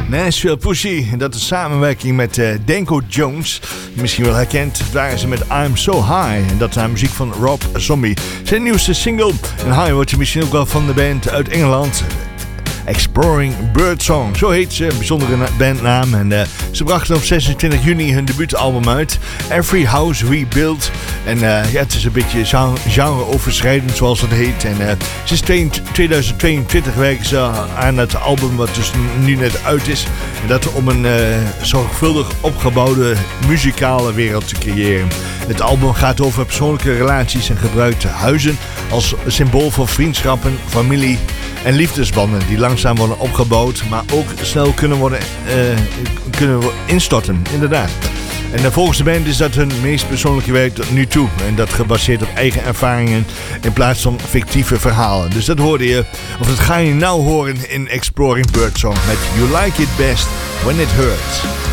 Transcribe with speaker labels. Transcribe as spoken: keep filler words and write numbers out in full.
Speaker 1: Nashville Pussy, dat is samenwerking met uh, Danko Jones. Misschien wel herkend, daar is ze met I'm So High. En dat is muziek van Rob Zombie. Zijn nieuwste single. En High wordt je misschien ook wel van de band uit Engeland. Exploring Birdsong, zo heet ze, een bijzondere bandnaam. En uh, ze brachten op zesentwintig juni hun debuutalbum uit, Every House We Build. En uh, ja, het is een beetje genre, genre-overschrijdend, zoals het heet. En uh, sinds tweeduizend tweeëntwintig werken ze aan het album wat dus nu net uit is. En dat om een uh, zorgvuldig opgebouwde muzikale wereld te creëren. Het album gaat over persoonlijke relaties en gebruikt huizen als symbool voor vriendschappen, familie en liefdesbanden die langzaam worden opgebouwd, maar ook snel kunnen worden uh, kunnen instorten, inderdaad. En uh, volgens de band is dat hun meest persoonlijke werk tot nu toe. En dat gebaseerd op eigen ervaringen in plaats van fictieve verhalen. Dus dat hoorde je, of dat ga je nou horen in Exploring Birdsong met You Like It Best When It Hurts.